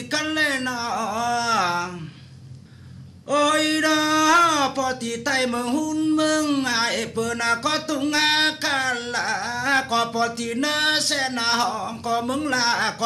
căn lên nọ ôi đó bỏ thì tay mừng hun mừng ai bữa nào có tung cả là có bỏ thì nó sẽ nào có mừng là